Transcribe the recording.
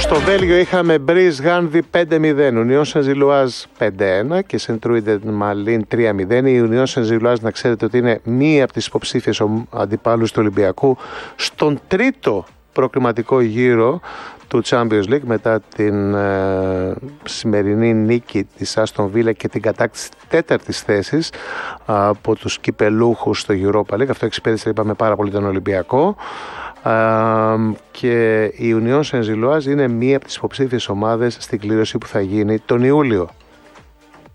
Στο Βέλγιο είχαμε Μπριζ Γάνδη 5-0, Ουνιόν Σεν-Ζιλουάζ 5-1 και Σεντρούιντε Μαλίν 3-0. Η Ουνιόν Σεν-Ζιλουάζ, να ξέρετε ότι είναι μία από τις υποψήφιες αντιπάλους του Ολυμπιακού στον τρίτο προκριματικό γύρο του Champions League μετά την σημερινή νίκη της Άστον Βίλα και την κατάκτηση τέταρτης θέσης από τους κυπελούχους στο Europa League. Αυτό εξυπηρέτησε, είπαμε, πάρα πολύ τον Ολυμπιακό. Και η Ουνιόν Σεν-Ζιλουάζ είναι μία από τις υποψήφιες ομάδες στην κλήρωση που θα γίνει τον Ιούλιο.